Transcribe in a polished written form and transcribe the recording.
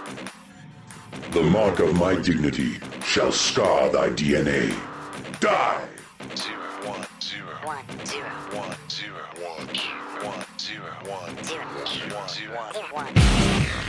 The mark of my dignity shall scar thy DNA. Die! 0 1 0 1 0 1 0 1 1 0 1 0 1 0 1